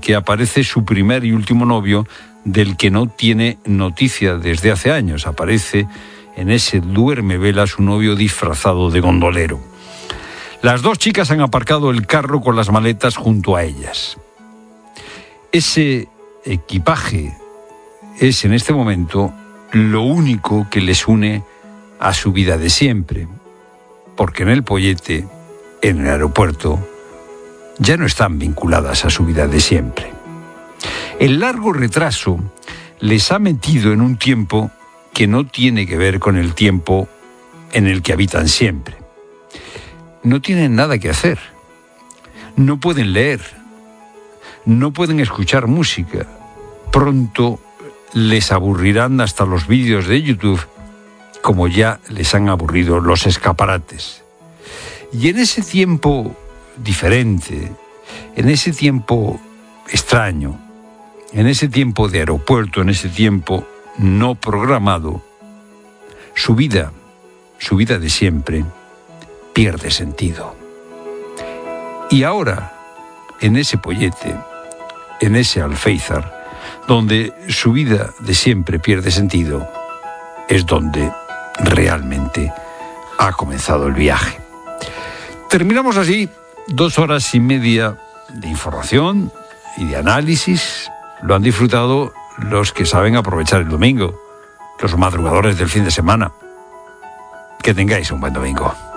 que aparece su primer y último novio, del que no tiene noticia desde hace años. Aparece en ese duerme vela su novio disfrazado de gondolero. Las dos chicas han aparcado el carro con las maletas junto a ellas. Ese equipaje es en este momento lo único que les une a su vida de siempre, porque en el Pollete, en el aeropuerto, ya no están vinculadas a su vida de siempre. El largo retraso les ha metido en un tiempo que no tiene que ver con el tiempo en el que habitan siempre. No tienen nada que hacer, no pueden leer, no pueden escuchar música. Pronto les aburrirán hasta los vídeos de YouTube, como ya les han aburrido los escaparates. Y en ese tiempo diferente, en ese tiempo extraño, en ese tiempo de aeropuerto, en ese tiempo no programado, su vida de siempre, pierde sentido. Y ahora, en ese Pollete, en ese Alféizar, donde su vida de siempre pierde sentido, es donde realmente ha comenzado el viaje. Terminamos así 2 horas y media de información y de análisis. Lo han disfrutado los que saben aprovechar el domingo, los madrugadores del fin de semana. Que tengáis un buen domingo.